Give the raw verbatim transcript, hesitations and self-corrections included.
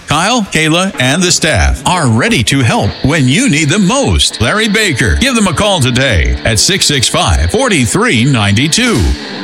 Kyle, Kayla, and the staff are ready to help when you need them most. Larry Baker. Give them a call today at six six five, four three nine two.